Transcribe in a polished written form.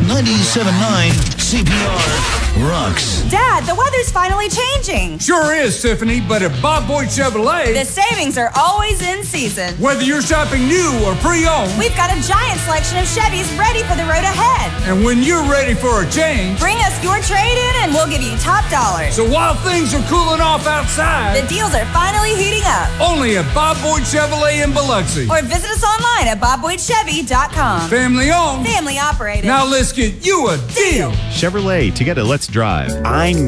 97.9 CPR rocks. Dad, the weather's finally changing. Sure is, Tiffany, but at Bob Boyd Chevrolet, The savings are always in season. whether you're shopping new or pre-owned, We've got a giant selection of Chevys ready for the road ahead. and when you're ready for a change, Bring us your trade-in and we'll give you top dollar. so while things are cooling off The outside, deals are finally heating up. only at Bob Boyd Chevrolet in Biloxi. Or visit us online at bobboydchevy.com. Family owned. Family operated. Now let's get you a deal. Chevrolet, together, let's drive. I